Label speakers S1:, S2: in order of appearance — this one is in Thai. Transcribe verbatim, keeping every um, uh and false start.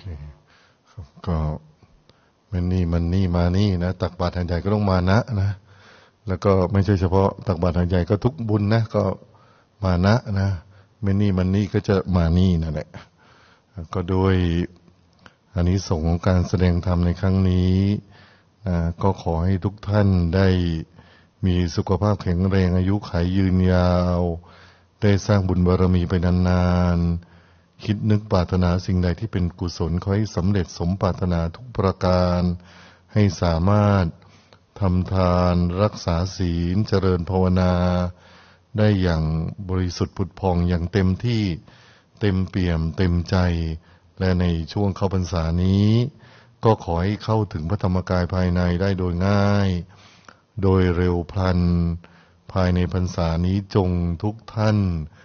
S1: ก็มันนี่มันนี่มานี่นะตักบาตรทางใจก็ต้องมานะนะแล้วก็ไม่ใช่เฉพาะตักบาตรทางใจก็ทุกบุญนะก็มานะนะมันนี่มันนี่ก็จะมานี่นั่นแหละก็โดยอานิสงส์ของการแสดงธรรมในครั้งนี้นะก็ขอให้ทุกท่านได้มีสุขภาพแข็งแรงอายุขัยยืนยาวได้สร้างบุญบารมีไปนานๆคิดนึกปรารถนาสิ่งใดที่เป็นกุศลขอให้สำเร็จสมปรารถนาทุกประการให้สามารถทำทานรักษาศีลเจริญภาวนาได้อย่างบริสุทธิ์ผุดผ่องอย่างเต็มที่เต็มเปี่ยมเต็มใจและในช่วงเข้าพรรษานี้ก็ขอให้เข้าถึงพระธรรมกายภายในได้โดยง่ายโดยเร็วพลันภายในพรรษานี้จงทุกท่าน